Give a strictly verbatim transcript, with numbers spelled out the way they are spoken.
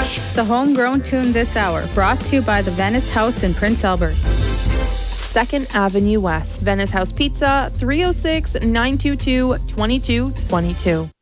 The homegrown tune this hour, brought to you by the Venice House in Prince Albert. second Avenue West, Venice House Pizza, three oh six, nine two two, two two two two.